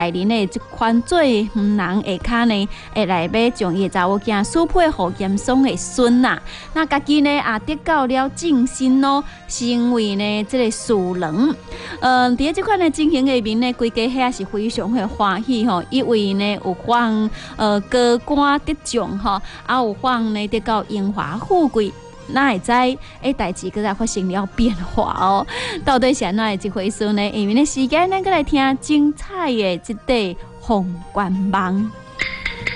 人的这款罪人下骹呢，会来要将伊查某囝许配互严嵩的孙呐。那家己呢也得到了正身咯，成为呢这个士人。伫这款的情形下面呢，规家遐是非常的欢喜吼，因为呢有望高官得奖吼，也有望呢得到荣华富贵。那会知代志搁来发生了变化哦，到底是安怎的一回事呢？下面的时间咱搁来听精彩的这块《凤冠梦》。